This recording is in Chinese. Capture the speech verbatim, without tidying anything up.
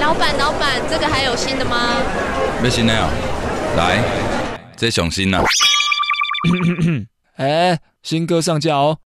老板，老板，这个还有新的吗？ 要新的哦，来，这上新啊。 哎，新歌上架哦，